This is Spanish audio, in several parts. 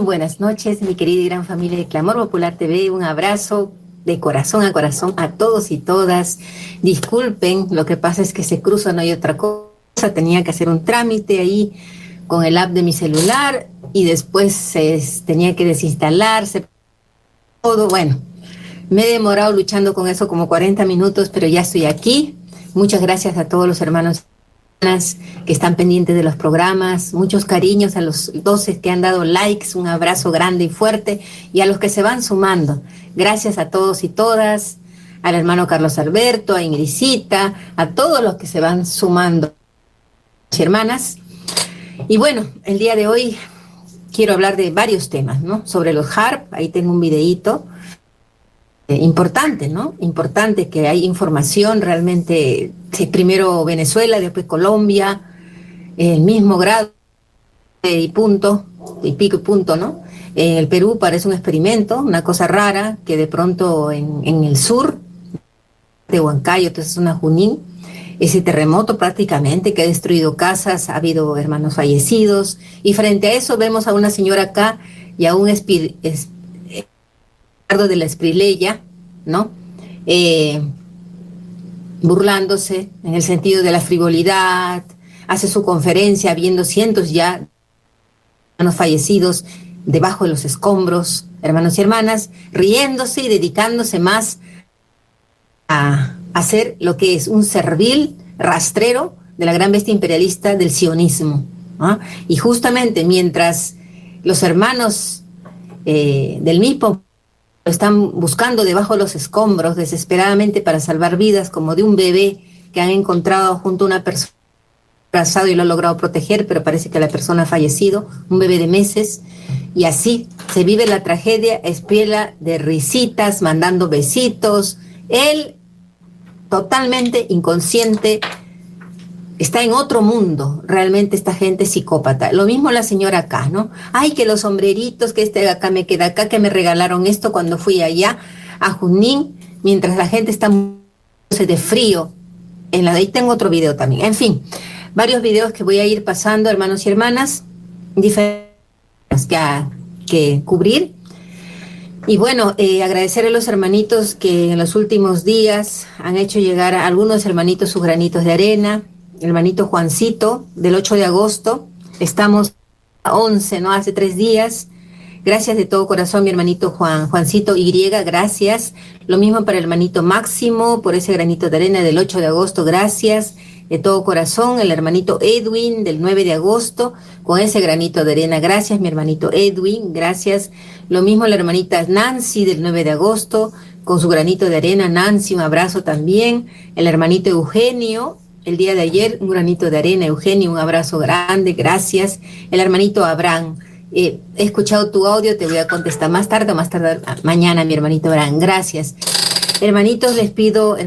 buenas noches, mi querida y gran familia de Clamor Popular TV. Un abrazo de corazón a corazón a todos y todas. Disculpen, lo que pasa es que se cruza, no hay otra cosa. Tenía que hacer un trámite ahí con el app de mi celular y después tenía que desinstalarse todo. Bueno, me he demorado luchando con eso como 40 minutos, pero ya estoy aquí. Muchas gracias a todos los hermanos que están pendientes de los programas, muchos cariños a los 12 que han dado likes, un abrazo grande y fuerte, y a los que se van sumando. Gracias a todos y todas, al hermano Carlos Alberto, a Ingridcita, a todos los que se van sumando, hermanas. Y bueno, el día de hoy quiero hablar de varios temas, ¿no? Sobre los HARP, ahí tengo un videíto. Importante, ¿no? Importante que hay información realmente, primero Venezuela, después Colombia, el mismo grado y punto, y pico y punto, ¿no? El Perú parece un experimento, una cosa rara, que de pronto en el sur de Huancayo, entonces es una Junín, ese terremoto prácticamente que ha destruido casas, ha habido hermanos fallecidos, y frente a eso vemos a una señora acá y a un de la Esprileya, ¿no? Burlándose en el sentido de la frivolidad, hace su conferencia viendo cientos ya hermanos fallecidos debajo de los escombros, hermanos y hermanas, riéndose y dedicándose más a hacer lo que es un servil rastrero de la gran bestia imperialista del sionismo, ¿ah? Y justamente mientras los hermanos del mismo están buscando debajo de los escombros desesperadamente para salvar vidas, como de un bebé que han encontrado junto a una persona abrazado y lo han logrado proteger, pero parece que la persona ha fallecido, un bebé de meses, y así se vive la tragedia, Espriella de risitas, mandando besitos, él totalmente inconsciente, está en otro mundo, realmente esta gente es psicópata. Lo mismo la señora acá, ¿no? Ay, que los sombreritos, que este de acá me queda acá, que me regalaron esto cuando fui allá a Junín, mientras la gente está muriéndose de frío. Ahí tengo otro video también. En fin, varios videos que voy a ir pasando, hermanos y hermanas, diferentes que cubrir. Y bueno, agradecer a los hermanitos que en los últimos días han hecho llegar a algunos hermanitos sus granitos de arena. El hermanito Juancito, del 8 de agosto, estamos a 11, ¿no? Hace 3 días. Gracias de todo corazón, mi hermanito Juancito Y, gracias. Lo mismo para el hermanito Máximo, por ese granito de arena del 8 de agosto, gracias. De todo corazón, el hermanito Edwin, del 9 de agosto, con ese granito de arena, gracias, mi hermanito Edwin, gracias. Lo mismo la hermanita Nancy, del 9 de agosto, con su granito de arena, Nancy, un abrazo también. El hermanito Eugenio, el día de ayer, un granito de arena, Eugenio, un abrazo grande, gracias. El hermanito Abraham, he escuchado tu audio, te voy a contestar más tarde, mañana, mi hermanito Abraham, gracias. Hermanitos, les pido,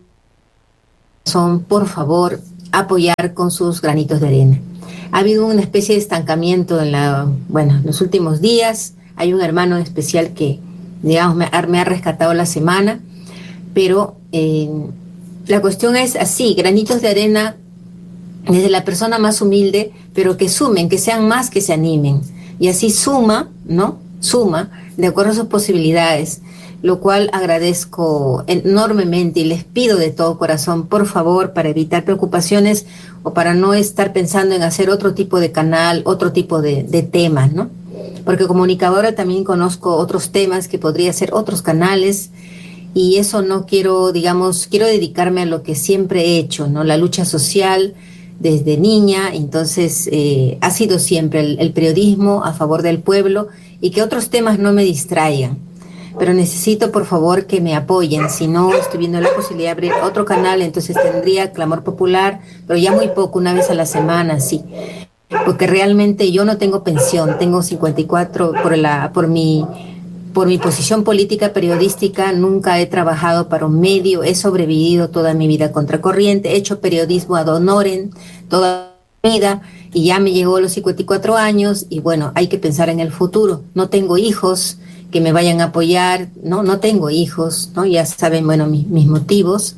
por favor, apoyar con sus granitos de arena. Ha habido una especie de estancamiento en los últimos días. Hay un hermano especial que, digamos, me ha rescatado la semana, pero la cuestión es así, granitos de arena desde la persona más humilde, pero que sumen, que sean más, que se animen. Y así suma, ¿no? Suma de acuerdo a sus posibilidades, lo cual agradezco enormemente y les pido de todo corazón, por favor, para evitar preocupaciones o para no estar pensando en hacer otro tipo de canal, otro tipo de temas, ¿no? Porque comunicadora también conozco otros temas que podría ser otros canales. Y eso no quiero, digamos, quiero dedicarme a lo que siempre he hecho, ¿no? La lucha social desde niña, entonces ha sido siempre el periodismo a favor del pueblo y que otros temas no me distraigan. Pero necesito, por favor, que me apoyen, si no estoy viendo la posibilidad de abrir otro canal, entonces tendría Clamor Popular, pero ya muy poco, una vez a la semana, sí. Porque realmente yo no tengo pensión, tengo 54 por mi posición política periodística, nunca he trabajado para un medio, he sobrevivido toda mi vida contracorriente, he hecho periodismo ad honorem toda mi vida y ya me llegó a los 54 años y bueno, hay que pensar en el futuro. No tengo hijos que me vayan a apoyar, no tengo hijos, ¿no? Ya saben, bueno, mis motivos.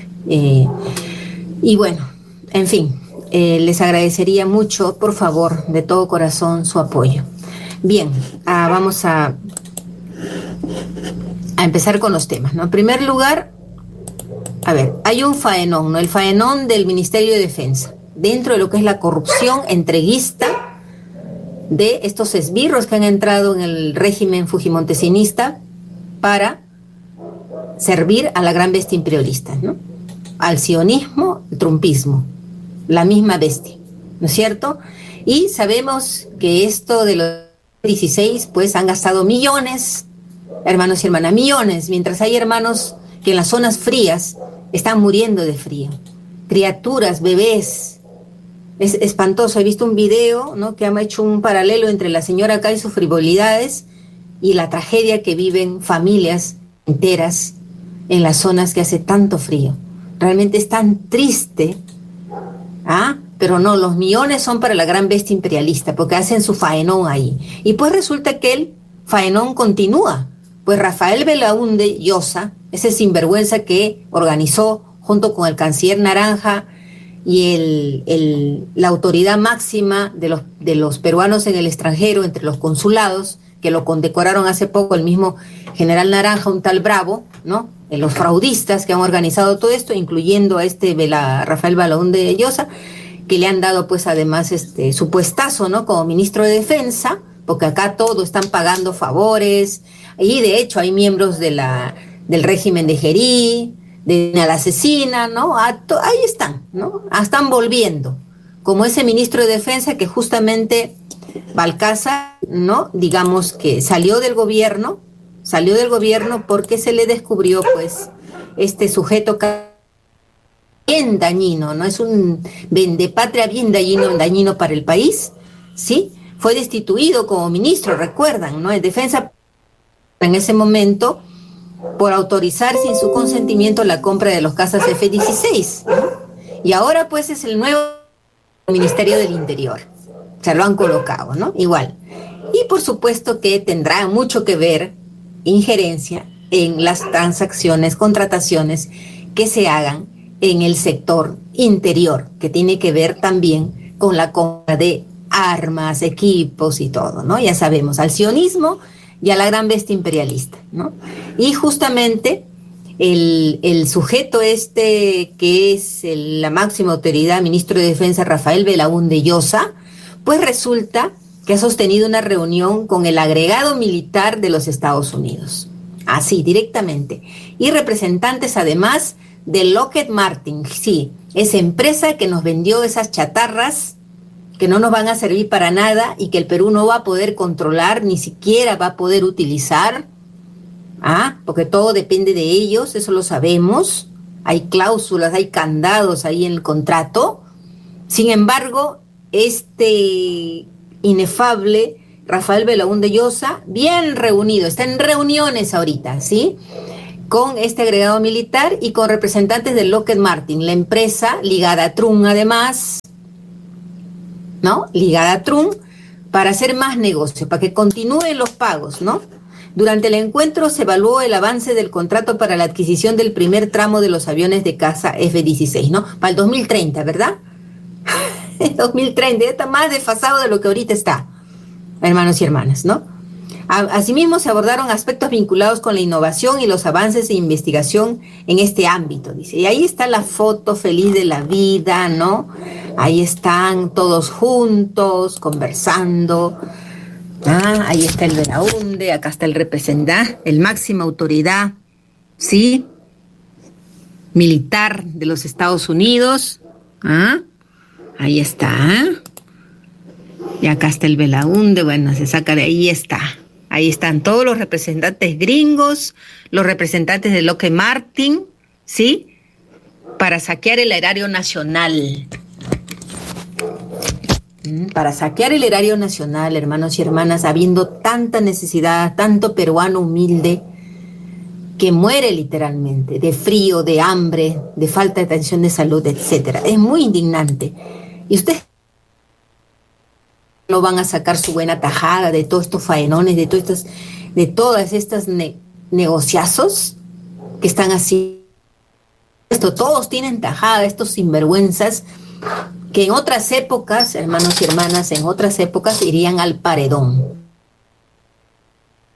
Y bueno, en fin, les agradecería mucho, por favor, de todo corazón, su apoyo. Bien, vamos a empezar con los temas, ¿no? En primer lugar, a ver, hay un faenón, ¿no? El faenón del Ministerio de Defensa, dentro de lo que es la corrupción entreguista de estos esbirros que han entrado en el régimen fujimontesinista para servir a la gran bestia imperialista, ¿no? Al sionismo, el trumpismo, la misma bestia, ¿no es cierto? Y sabemos que esto de los 16, pues han gastado millones, hermanos y hermanas, millones, mientras hay hermanos que en las zonas frías están muriendo de frío. Criaturas, bebés. Es espantoso. He visto un video, ¿no?, que ha hecho un paralelo entre la señora acá y sus frivolidades y la tragedia que viven familias enteras en las zonas que hace tanto frío. Realmente es tan triste, pero no, los millones son para la gran bestia imperialista, porque hacen su faenón ahí. Y pues resulta que el faenón continúa. Pues Rafael Belaúnde Llosa, ese sinvergüenza que organizó junto con el canciller Naranja y la autoridad máxima de los peruanos en el extranjero, entre los consulados, que lo condecoraron hace poco el mismo general Naranja, un tal Bravo, ¿no? Los fraudistas que han organizado todo esto, incluyendo a Rafael Belaúnde Llosa, que le han dado pues además su puestazo, ¿no?, como ministro de Defensa, porque acá todos están pagando favores, y de hecho hay miembros del régimen de Gerí, de la asesina, ¿no? Ahí están, ¿no? Están volviendo, como ese ministro de Defensa que justamente Balcázar, ¿no?, digamos que salió del gobierno porque se le descubrió pues este sujeto bien dañino, ¿no? Es un vendepatria bien dañino para el país, ¿sí? Fue destituido como ministro, recuerdan, ¿no?, en defensa en ese momento por autorizar sin su consentimiento la compra de los cazas F-16, ¿no? Y ahora pues es el nuevo Ministerio del Interior, se lo han colocado, ¿no? Igual. Y por supuesto que tendrá mucho que ver, injerencia en las transacciones, contrataciones que se hagan en el sector interior, que tiene que ver también con la compra de armas, equipos y todo, ¿no? Ya sabemos, al sionismo y a la gran bestia imperialista, ¿no? Y justamente el sujeto que es la máxima autoridad, ministro de Defensa, Rafael Belaúnde Llosa, pues resulta que ha sostenido una reunión con el agregado militar de los Estados Unidos, así, directamente, y representantes además de Lockheed Martin, sí, esa empresa que nos vendió esas chatarras que no nos van a servir para nada y que el Perú no va a poder controlar, ni siquiera va a poder utilizar, porque todo depende de ellos, eso lo sabemos, hay cláusulas, hay candados ahí en el contrato. Sin embargo, inefable Rafael Belaúnde Llosa, bien reunido, está en reuniones ahorita, ¿sí?, con este agregado militar y con representantes de Lockheed Martin, la empresa ligada a Trump además, ¿no?, ligada a Trump, para hacer más negocio, para que continúen los pagos, ¿no? Durante el encuentro se evaluó el avance del contrato para la adquisición del primer tramo de los aviones de caza F-16, ¿no? Para el 2030, ¿verdad? 2030, ya está más desfasado de lo que ahorita está, hermanos y hermanas, ¿no? Asimismo, se abordaron aspectos vinculados con la innovación y los avances e investigación en este ámbito, dice. Y ahí está la foto feliz de la vida, ¿no? Ahí están todos juntos, conversando. Ahí está el Belaúnde, acá está el representante, el máxima autoridad, ¿sí?, militar de los Estados Unidos. Ahí está. Y acá está el Belaúnde, bueno, se saca de ahí, está. Ahí están todos los representantes gringos, los representantes de Lockheed Martin, ¿sí?, para saquear el erario nacional. Para saquear el erario nacional, hermanos y hermanas, habiendo tanta necesidad, tanto peruano humilde que muere literalmente de frío, de hambre, de falta de atención de salud, etcétera. Es muy indignante. Y ustedes no van a sacar su buena tajada de todos estos faenones, de todas estas negociazos que están así. Todos tienen tajada, estos sinvergüenzas que en otras épocas, hermanos y hermanas, en otras épocas irían al paredón.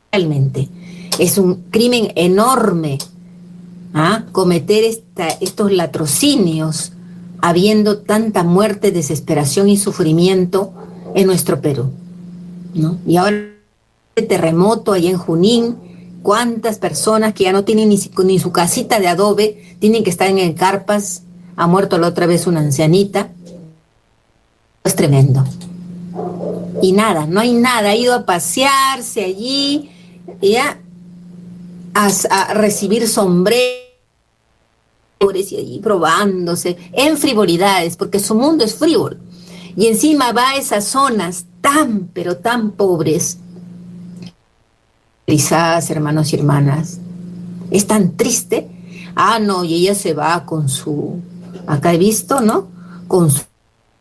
realmente. Es un crimen enorme, cometer estos latrocinios habiendo tanta muerte, desesperación y sufrimiento en nuestro Perú, ¿no? Y ahora el terremoto allá en Junín, cuántas personas que ya no tienen ni su casita de adobe, tienen que estar en carpas. Ha muerto la otra vez una ancianita. Es tremendo. Y nada, no hay nada. Ha ido a pasearse allí, ya, a recibir sombreros y allí probándose en frivolidades, porque su mundo es frívolo. Y encima va a esas zonas tan, pero tan pobres. Quizás, hermanos y hermanas, es tan triste. No, y ella se va con su, acá he visto, ¿no? Con su,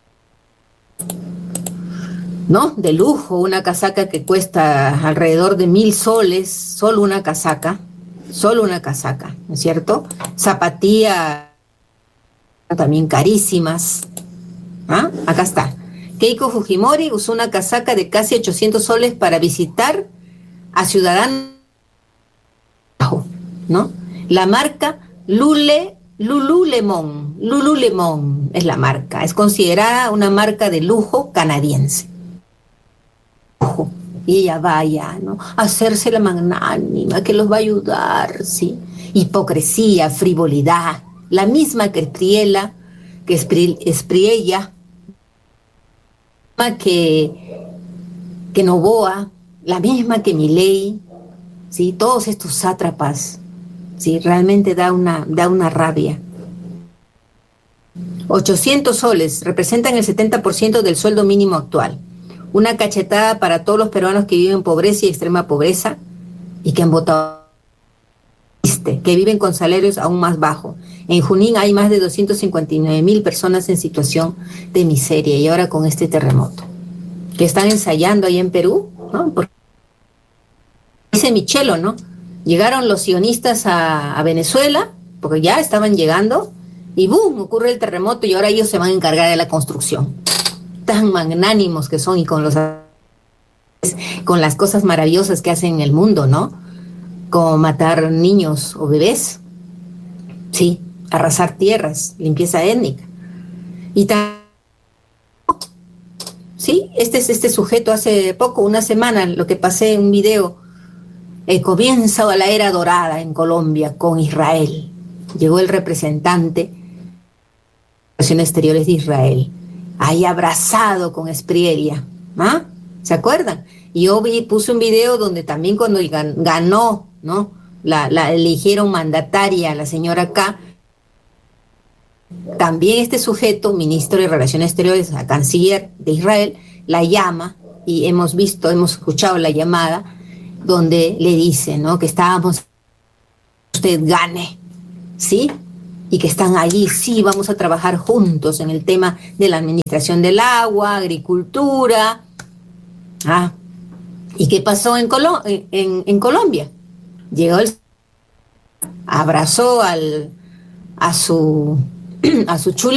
¿no? De lujo, una casaca que cuesta alrededor de 1,000 soles, solo una casaca, ¿no es cierto? Zapatillas también carísimas. Acá está. Keiko Fujimori usó una casaca de casi 800 soles para visitar a ciudadanos, ¿no? La marca Lululemon es la marca, es considerada una marca de lujo canadiense. Y ella vaya, ¿no? A hacerse la magnánima, que los va a ayudar, ¿sí? Hipocresía, frivolidad, la misma que Espriella, que Noboa, la misma que Milei, ¿sí? Todos estos sátrapas, ¿sí? Realmente da una rabia. 800 soles representan el 70% del sueldo mínimo actual. Una cachetada para todos los peruanos que viven en pobreza y extrema pobreza y que han votado, que viven con salarios aún más bajos. En Junín hay más de 259,000 personas en situación de miseria, y ahora con este terremoto que están ensayando ahí en Perú, ¿no? Porque dice Michelo, ¿no? Llegaron los sionistas a Venezuela, porque ya estaban llegando, y ¡boom!, ocurre el terremoto, y ahora ellos se van a encargar de la construcción. Tan magnánimos que son, y con las cosas maravillosas que hacen en el mundo, ¿no? Como matar niños o bebés, sí, arrasar tierras, limpieza étnica. Y sí, este sujeto hace poco, una semana, lo que pasé en un video, comienza la era dorada en Colombia con Israel. Llegó el representante de Relaciones Exteriores de Israel, ahí abrazado con Espriella, ¿se acuerdan? Y yo puse un video donde también cuando ganó, ¿no? La eligieron mandataria, la señora K, también este sujeto, ministro de Relaciones Exteriores, la canciller de Israel, la llama, y hemos escuchado la llamada, donde le dice, ¿no? Que usted gane, ¿sí? Y que están allí, sí, vamos a trabajar juntos en el tema de la administración del agua, agricultura. ¿Y qué pasó en Colombia? Llegó abrazó a su chuli